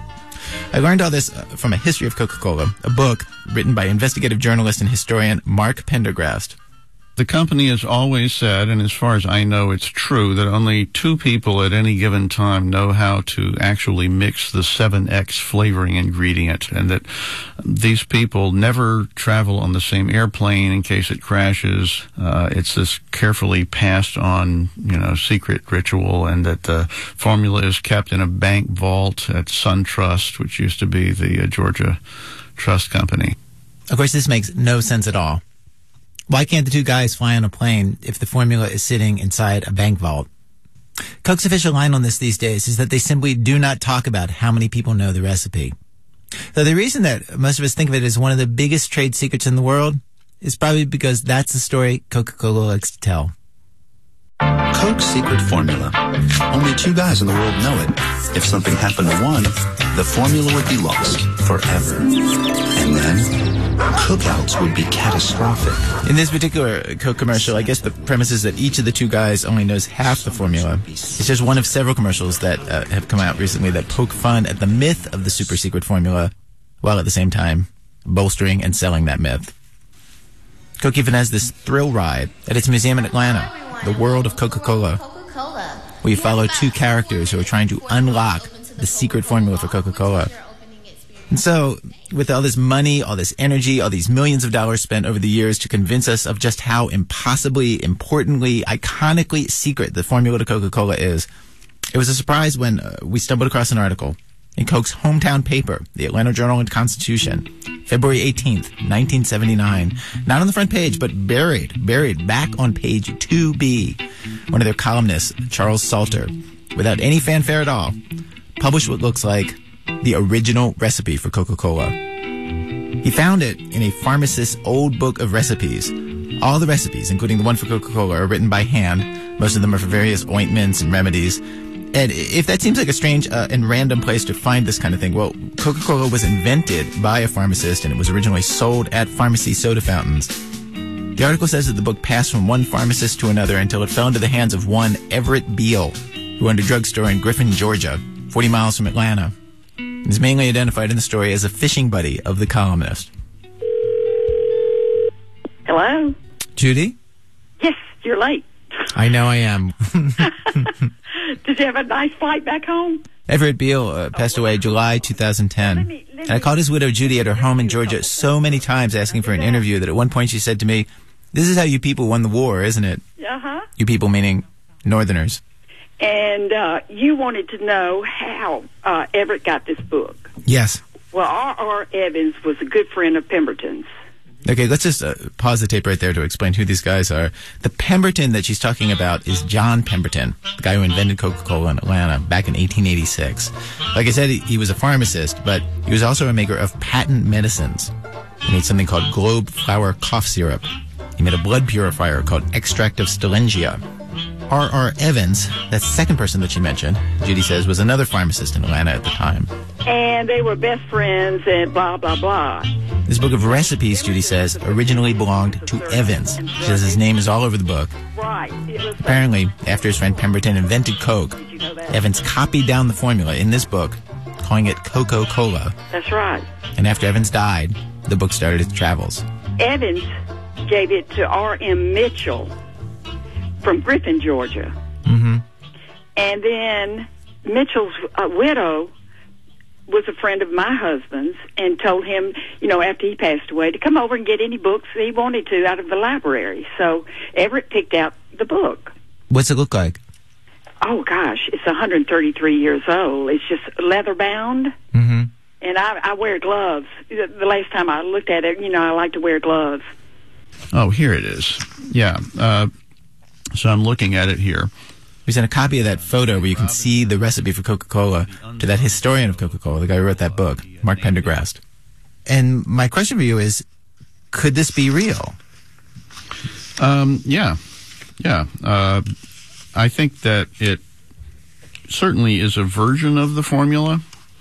I learned all this from A History of Coca-Cola, a book written by investigative journalist and historian Mark Pendergrast. The company has always said, and as far as I know, it's true, that only two people at any given time know how to actually mix the seven X flavoring ingredient, and that these people never travel on the same airplane in case it crashes. Uh, it's this carefully passed on, you know, secret ritual, and that the formula is kept in a bank vault at SunTrust, which used to be the uh, Georgia Trust Company. Of course, this makes no sense at all. Why can't the two guys fly on a plane if the formula is sitting inside a bank vault? Coke's official line on this these days is that they simply do not talk about how many people know the recipe. Though the reason that most of us think of it as one of the biggest trade secrets in the world is probably because that's the story Coca-Cola likes to tell. Coke's secret formula. Only two guys in the world know it. If something happened to one, the formula would be lost forever. And then cookouts would be catastrophic. In this particular Coke commercial, I guess the premise is that each of the two guys only knows half the formula. It's just one of several commercials that uh, have come out recently that poke fun at the myth of the super secret formula, while at the same time bolstering and selling that myth. Coke even has this thrill ride at its museum in Atlanta, the World of Coca-Cola, where you follow two characters who are trying to unlock the secret formula for Coca-Cola. And so, with all this money, all this energy, all these millions of dollars spent over the years to convince us of just how impossibly, importantly, iconically secret the formula to Coca-Cola is, it was a surprise when uh, we stumbled across an article in Coke's hometown paper, the Atlanta Journal and Constitution, February eighteenth, nineteen seventy-nine. Not on the front page, but buried, buried back on page two B. One of their columnists, Charles Salter, without any fanfare at all, published what looks like the original recipe for Coca-Cola. He found it in a pharmacist's old book of recipes. All the recipes, including the one for Coca-Cola, are written by hand. Most of them are for various ointments and remedies. And if that seems like a strange uh, and random place to find this kind of thing, well, Coca-Cola was invented by a pharmacist, and it was originally sold at pharmacy soda fountains. The article says that the book passed from one pharmacist to another until it fell into the hands of one Everett Beal, who owned a drugstore in Griffin, Georgia, forty miles from Atlanta. He's mainly identified in the story as a fishing buddy of the columnist. Hello? Judy? Yes, you're late. I know I am. Did you have a nice flight back home? Everett Beal uh, passed away July two thousand ten. Let me, let me, and I called his widow Judy at her home in Georgia so many times asking for an interview that at one point she said to me, "This is how you people won the war, isn't it?" Uh-huh. You people meaning Northerners. And uh, you wanted to know how uh, Everett got this book. Yes. Well, R R. Evans was a good friend of Pemberton's. Okay, let's just uh, pause the tape right there to explain who these guys are. The Pemberton that she's talking about is John Pemberton, the guy who invented Coca-Cola in Atlanta back in eighteen eighty-six. Like I said, he, he was a pharmacist, but he was also a maker of patent medicines. He made something called Globe Flower Cough Syrup. He made a blood purifier called Extract of Stellengia. R R. Evans, that second person that she mentioned, Judy says, was another pharmacist in Atlanta at the time. And they were best friends and blah, blah, blah. This book of recipes, Judy says, originally belonged to Evans. She says his name is all over the book. Right. Apparently, after his friend Pemberton invented Coke, Evans copied down the formula in this book, calling it Coca-Cola. That's right. And after Evans died, the book started its travels. Evans gave it to R M. Mitchell from Griffin, Georgia. Mm-hmm. And then Mitchell's uh, widow was a friend of my husband's and told him, you know, after he passed away, to come over and get any books he wanted to out of the library. So Everett picked out the book. What's it look like? Oh, gosh, it's one hundred thirty-three years old. It's just leather bound. Mm-hmm. And I, I wear gloves. The last time I looked at it, you know, I like to wear gloves. Oh, here it is. Yeah. Uh, so I'm looking at it here. We sent a copy of that photo where you can see the recipe for Coca-Cola to that historian of Coca-Cola, the guy who wrote that book, Mark Pendergrast. And my question for you is, could this be real? Um, yeah. Yeah. Uh, I think that it certainly is a version of the formula.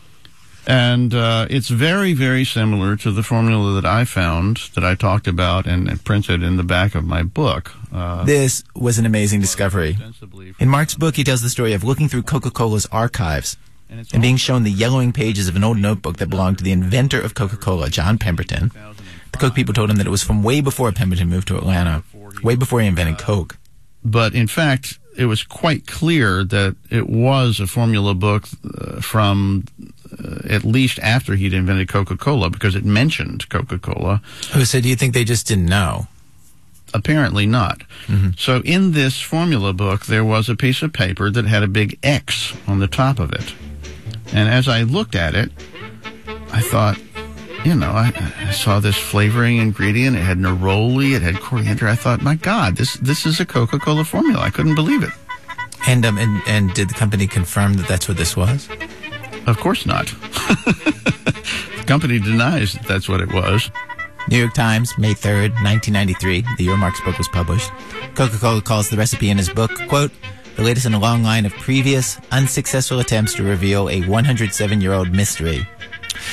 And uh, it's very, very similar to the formula that I found, that I talked about and, and printed in the back of my book. Uh, this was an amazing discovery. In Mark's book, he tells the story of looking through Coca-Cola's archives and being shown the yellowing pages of an old notebook that belonged to the inventor of Coca-Cola, John Pemberton. The Coke people told him that it was from way before Pemberton moved to Atlanta, way before he invented Coke. But in fact, it was quite clear that it was a formula book uh, from uh, at least after he'd invented Coca-Cola, because it mentioned Coca-Cola. Oh, so do you think they just didn't know? Apparently not. Mm-hmm. So in this formula book, there was a piece of paper that had a big X on the top of it. And as I looked at it, I thought, you know, I, I saw this flavoring ingredient. It had neroli. It had coriander. I thought, my God, this this is a Coca-Cola formula. I couldn't believe it. And um, and and did the company confirm that that's what this was? Of course not. The company denies that that's what it was. New York Times, May third, nineteen ninety-three, the year Mark's book was published. Coca-Cola calls the recipe in his book, quote, the latest in a long line of previous unsuccessful attempts to reveal a one hundred seven year old mystery.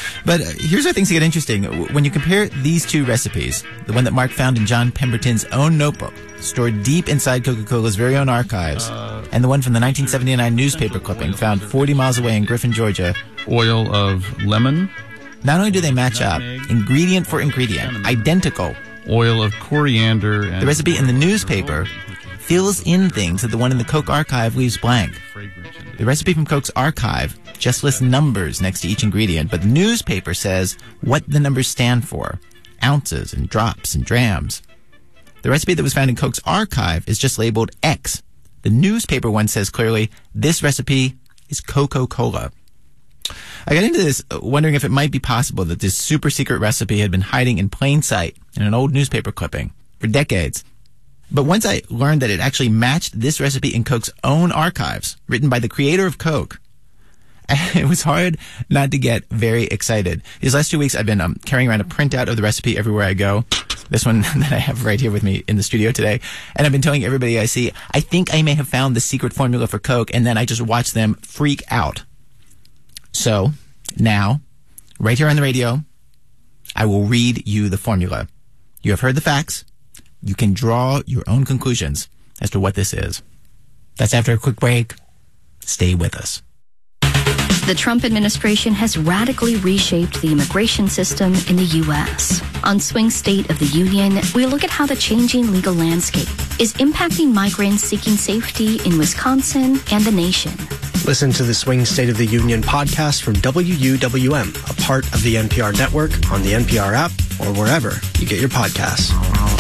But uh, here's where things get interesting. When you compare these two recipes, the one that Mark found in John Pemberton's own notebook, stored deep inside Coca-Cola's very own archives, uh, and the one from the nineteen seventy-nine newspaper clipping found forty miles away in Griffin, Georgia. Oil of lemon. Not only do they match up, ingredient for ingredient, identical. Oil of coriander. And the recipe in the newspaper fills in things that the one in the Coke archive leaves blank. The recipe from Coke's archive just lists numbers next to each ingredient, but the newspaper says what the numbers stand for, ounces and drops and drams. The recipe that was found in Coke's archive is just labeled X. The newspaper one says clearly, this recipe is Coca-Cola. I got into this wondering if it might be possible that this super secret recipe had been hiding in plain sight in an old newspaper clipping for decades. But once I learned that it actually matched this recipe in Coke's own archives, written by the creator of Coke, it was hard not to get very excited. These last two weeks, I've been um, carrying around a printout of the recipe everywhere I go. This one that I have right here with me in the studio today. And I've been telling everybody I see, I think I may have found the secret formula for Coke, and then I just watch them freak out. So, now, right here on the radio, I will read you the formula. You have heard the facts. You can draw your own conclusions as to what this is. That's after a quick break. Stay with us. The Trump administration has radically reshaped the immigration system in the U S. On Swing State of the Union, we look at how the changing legal landscape is impacting migrants seeking safety in Wisconsin and the nation. Listen to the Swing State of the Union podcast from W U W M, a part of the N P R network, on the N P R app or wherever you get your podcasts.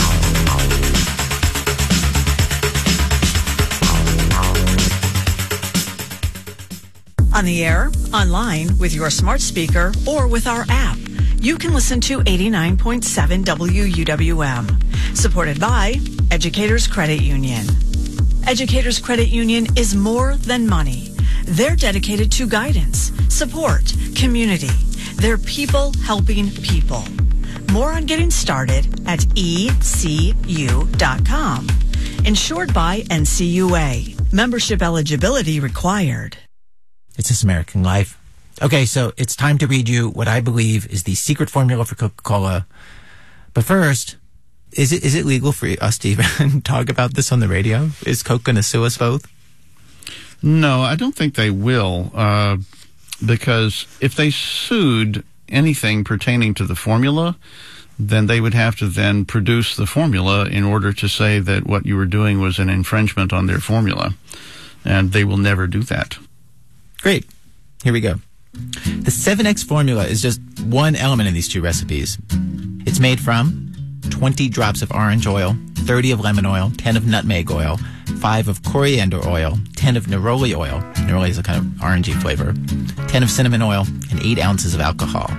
On the air, online, with your smart speaker, or with our app, you can listen to eighty-nine point seven W U W M. Supported by Educators Credit Union. Educators Credit Union is more than money. They're dedicated to guidance, support, community. They're people helping people. More on getting started at E C U dot com. Insured by N C U A. Membership eligibility required. It's This American Life. Okay, so it's time to read you what I believe is the secret formula for Coca-Cola. But first, is it is it legal for us to even talk about this on the radio? Is Coke going to sue us both? No, I don't think they will, uh, because if they sued anything pertaining to the formula, then they would have to then produce the formula in order to say that what you were doing was an infringement on their formula. And they will never do that. Great. Here we go. The seven X formula is just one element in these two recipes. It's made from twenty drops of orange oil, thirty of lemon oil, ten of nutmeg oil, five of coriander oil, ten of neroli oil. Neroli is a kind of orangey flavor. ten of cinnamon oil, and eight ounces of alcohol.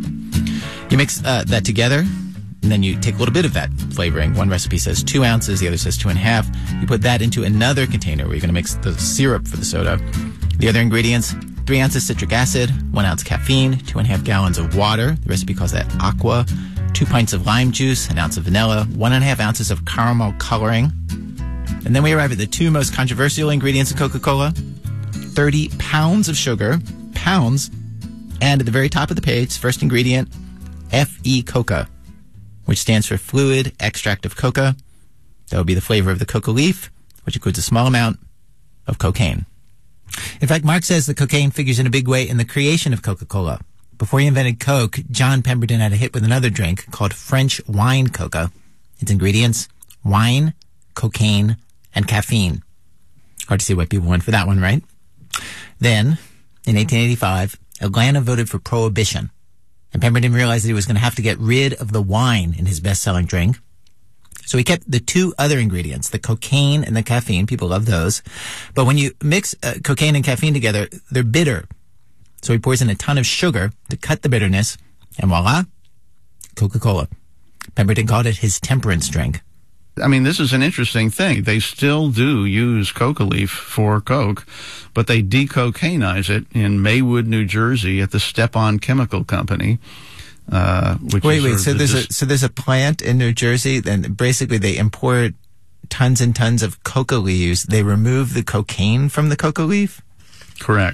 You mix uh, that together, and then you take a little bit of that flavoring. One recipe says two ounces, the other says two and a half. You put that into another container where you're going to mix the syrup for the soda. The other ingredients, three ounces citric acid, one ounce caffeine, two and a half gallons of water. The recipe calls that aqua. Two pints of lime juice, an ounce of vanilla, one and a half ounces of caramel coloring. And then we arrive at the two most controversial ingredients of Coca-Cola. thirty pounds of sugar, pounds. And at the very top of the page, first ingredient, F E Coca, which stands for fluid extract of coca. That would be the flavor of the coca leaf, which includes a small amount of cocaine. In fact, Mark says that cocaine figures in a big way in the creation of Coca-Cola. Before he invented Coke, John Pemberton had a hit with another drink called French wine coca. Its ingredients, wine, cocaine, and caffeine. Hard to see why people went for that one, right? Then, in eighteen eighty-five, Atlanta voted for prohibition. And Pemberton realized that he was going to have to get rid of the wine in his best-selling drink. So he kept the two other ingredients, the cocaine and the caffeine. People love those. But when you mix uh, cocaine and caffeine together, they're bitter. So he pours in a ton of sugar to cut the bitterness. And voila, Coca-Cola. Pemberton called it his temperance drink. I mean, this is an interesting thing. They still do use coca leaf for Coke, but they decocainize it in Maywood, New Jersey at the Stepan Chemical Company. Uh, which wait, is wait. So the there's dis- a so there's a plant in New Jersey, and basically they import tons and tons of coca leaves. They remove the cocaine from the coca leaf. Correct.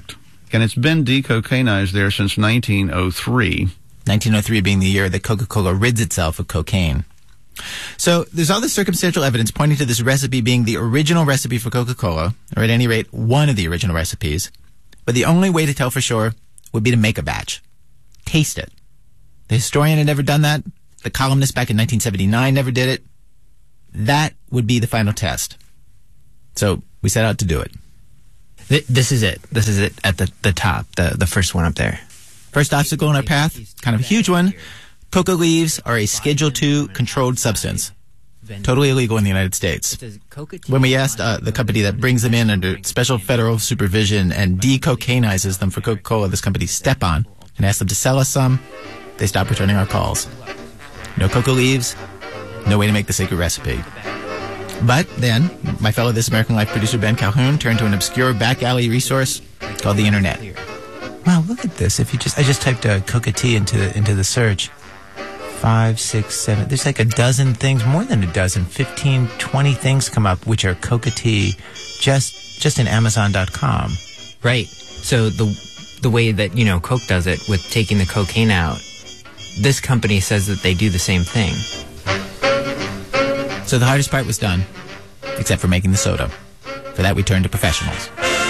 And it's been decocainized there since nineteen oh three. nineteen oh three being the year that Coca-Cola rids itself of cocaine. So there's all this circumstantial evidence pointing to this recipe being the original recipe for Coca-Cola, or at any rate, one of the original recipes. But the only way to tell for sure would be to make a batch. Taste it. The historian had never done that. The columnist back in nineteen seventy-nine never did it. That would be the final test. So we set out to do it. This is it. This is it at the, the top, the, the first one up there. First obstacle in our path, kind of a huge one. Coca leaves are a Schedule two controlled substance. Totally illegal in the United States. When we asked uh, the company that brings them in under special federal supervision and decocainizes them for Coca-Cola, this company Stepan, and asked them to sell us some, they stopped returning our calls. No coca leaves, no way to make the secret recipe. But then, my fellow This American Life producer Ben Calhoun turned to an obscure back alley resource called the internet. Wow, look at this. If you just, I just typed uh, Coca tea into the, into the search. Five, six, seven. There's like a dozen things, more than a dozen, fifteen, twenty things come up which are Coca tea, just just in Amazon dot com. Right. So the the way that, you know, Coke does it with taking the cocaine out, this company says that they do the same thing. So the hardest part was done, except for making the soda. For that, we turned to professionals.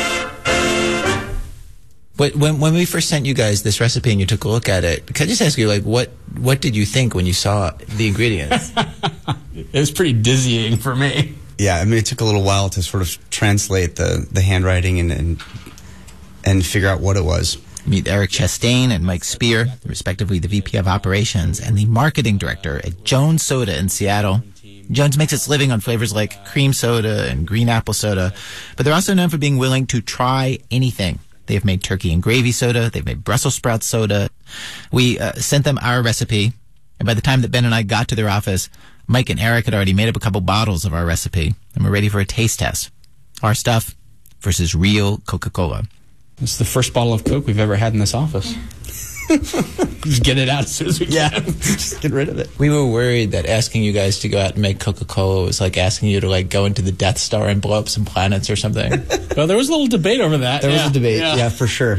But when when we first sent you guys this recipe and you took a look at it, can I just ask you, like, what what did you think when you saw the ingredients? It was pretty dizzying for me. Yeah, I mean, it took a little while to sort of translate the, the handwriting and, and and figure out what it was. Meet Eric Chastain and Mike Spear, respectively the V P of Operations and the Marketing Director at Jones Soda in Seattle. Jones makes its living on flavors like cream soda and green apple soda, but they're also known for being willing to try anything. They have made turkey and gravy soda. They've made Brussels sprout soda. We uh, sent them our recipe, and by the time that Ben and I got to their office, Mike and Eric had already made up a couple bottles of our recipe, and we're ready for a taste test. Our stuff versus real Coca-Cola. It's the first bottle of Coke we've ever had in this office. Just get it out as soon as we can. Yeah, just get rid of it. We were worried that asking you guys to go out and make Coca-Cola was like asking you to like go into the Death Star and blow up some planets or something. Well, there was a little debate over that. There yeah. was a debate, yeah. yeah, for sure.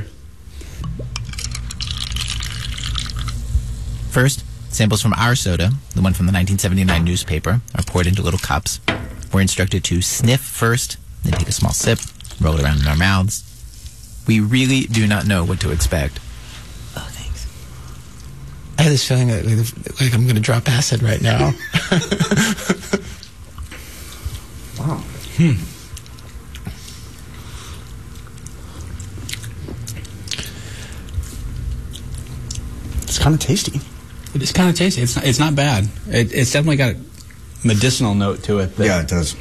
First, samples from our soda, the one from the nineteen seventy-nine newspaper, are poured into little cups. We're instructed to sniff first, then take a small sip, roll it around in our mouths. We really do not know what to expect. Oh, thanks. I have this feeling like, like I'm going to drop acid right now. Wow. Hmm. It's kind of tasty. It is kind of tasty. It's not, it's not bad. It, it's definitely got a medicinal note to it. Yeah, it does.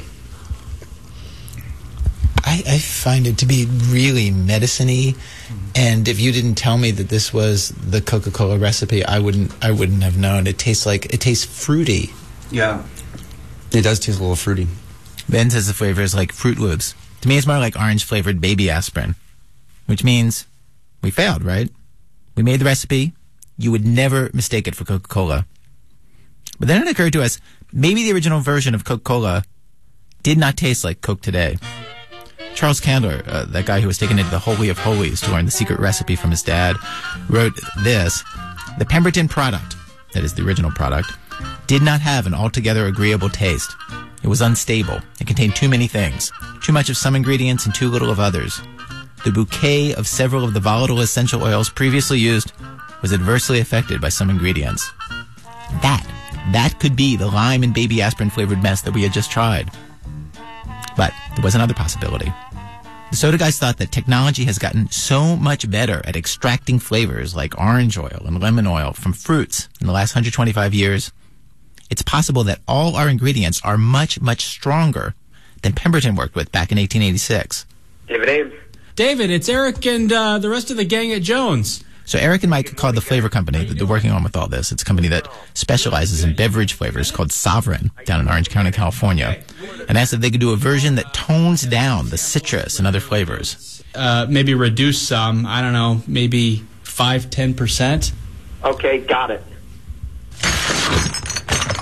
I, I find it to be really medicine-y, and if you didn't tell me that this was the Coca-Cola recipe, I wouldn't I wouldn't have known. It tastes like it tastes fruity. Yeah, it does taste a little fruity. Ben says the flavor is like Fruit Loops. To me, it's more like orange-flavored baby aspirin, which means we failed, right? We made the recipe. You would never mistake it for Coca-Cola. But then it occurred to us, maybe the original version of Coca-Cola did not taste like Coke today. Charles Candler, uh, that guy who was taken into the Holy of Holies to learn the secret recipe from his dad, wrote this: the Pemberton product, that is the original product, did not have an altogether agreeable taste. It was unstable. It contained too many things, too much of some ingredients and too little of others. The bouquet of several of the volatile essential oils previously used was adversely affected by some ingredients. That, that could be the lime and baby aspirin flavored mess that we had just tried. But there was another possibility. The soda guys thought that technology has gotten so much better at extracting flavors like orange oil and lemon oil from fruits in the last one hundred twenty-five years, it's possible that all our ingredients are much, much stronger than Pemberton worked with back in eighteen eighty-six. David Ames. David, it's Eric and uh, the rest of the gang at Jones. So Eric and Mike called the flavor company that they're working on with all this. It's a company that specializes in beverage flavors called Sovereign down in Orange County, California, and asked if they could do a version that tones down the citrus and other flavors. Uh, maybe reduce some, I don't know, maybe five, ten percent. Okay, got it.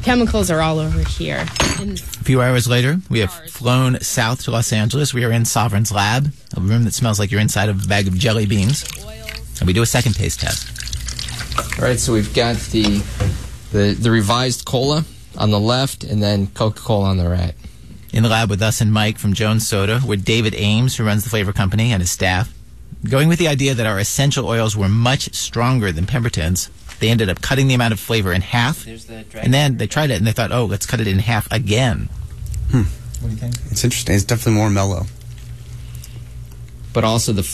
chemicals are all over here. And A few hours later, we have flown south to Los Angeles. We are in Sovereign's lab, a room that smells like you're inside of a bag of jelly beans. And we do a second taste test. All right, so we've got the the, the revised cola on the left and then Coca-Cola on the right. In the lab with us and Mike from Jones Soda, we're David Ames, who runs the flavor company, and his staff. Going with the idea that our essential oils were much stronger than Pemberton's, they ended up cutting the amount of flavor in half. And then they tried it and they thought, oh, let's cut it in half again. Hmm. What do you think? It's interesting. It's definitely more mellow. But also the